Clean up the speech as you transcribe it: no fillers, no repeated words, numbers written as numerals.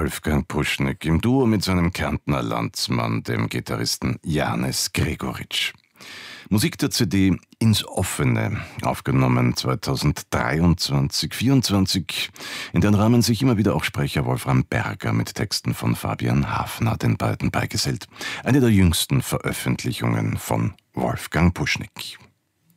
Wolfgang Puschnik im Duo mit seinem Kärntner Landsmann, dem Gitarristen Janez Gregoritsch. Musik der CD Ins Offene, aufgenommen 2023/24, in deren Rahmen sich immer wieder auch Sprecher Wolfram Berger mit Texten von Fabian Hafner den beiden beigesellt. Eine der jüngsten Veröffentlichungen von Wolfgang Puschnik.